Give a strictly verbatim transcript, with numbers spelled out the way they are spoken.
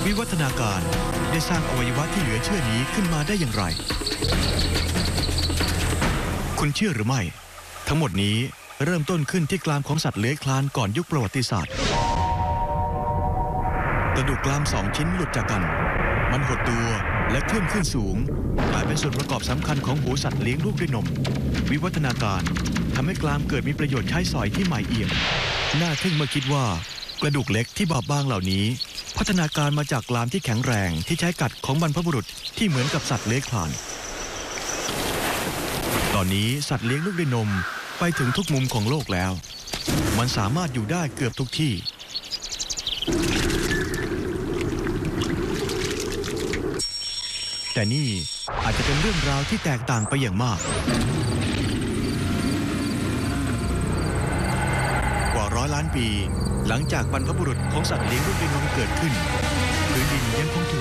วิวัฒนาการได้สร้างอวัยวะที่เหลือเชื่อนี้ขึ้นมาได้อย่างไรคุณเชื่อหรือไม่ทั้งหมดนี้เริ่มต้นขึ้นที่กรามของสัตว์เลื้อยคลานก่อนยุคประวัติศาสตร์กระดูกกรามสองชิ้นหลุดจากกันมันหดตัวและเคลื่อนขึ้นสูงกลายเป็นส่วนประกอบสำคัญของหูสัตว์เลี้ยงลูกด้วยนมวิวัฒนาการทำให้กรามเกิดมีประโยชน์ใช้สอยที่ใหม่เอี่ยมน่าทึ่งเมื่อคิดว่ากระดูกเล็กที่บอบบางเหล่านี้พัฒนาการมาจากกรามที่แข็งแรงที่ใช้กัดของบรรพบุรุษที่เหมือนกับสัตว์เลื้อยคลานตอนนี้สัตว์เลี้ยงลูกด้วยนมไปถึงทุกมุมของโลกแล้วมันสามารถอยู่ได้เกือบทุกที่แต่นี่อาจจะเป็นเรื่องราวที่แตกต่างไปอย่างมากกว่าร้อยล้านปีหลังจากบรรพบุรุษของสัตว์เลี้ยงลูกด้วยนมเกิดขึ้นพื้นดินยังคงถูก